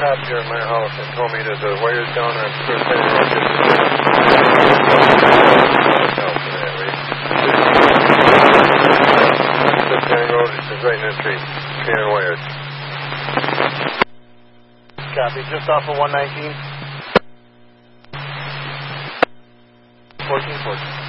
stopped here at my house and told me there's a wires down on Square Road. Road is right in the street. Carrying wires. Copy. Just off of 119. 1414.